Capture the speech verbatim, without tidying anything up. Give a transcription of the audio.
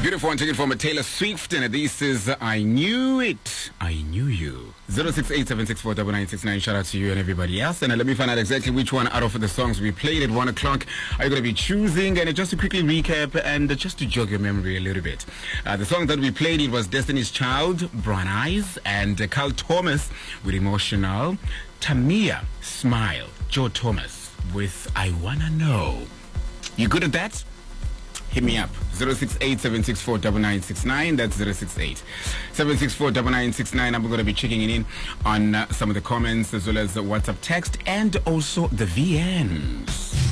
beautiful one, taken from a Taylor Swift, and this is I Knew It, I Knew You. zero six eight seven six four nine nine six nine. Shout out to you and everybody else. And uh, let me find out exactly which one out of the songs we played at one o'clock are you going to be choosing. And uh, just to quickly recap and uh, just to jog your memory a little bit. Uh, the song that we played, it was Destiny's Child, Brown Eyes, and uh, Carl Thomas with Emotional. Tamia, Smile, Joe Thomas with I Wanna Know. You good at that? Hit me up. zero six eight seven six four nine nine six nine. That's zero six eight seven six four nine nine six nine. I'm going to be checking in on uh, some of the comments as well as the WhatsApp text and also the V Ns.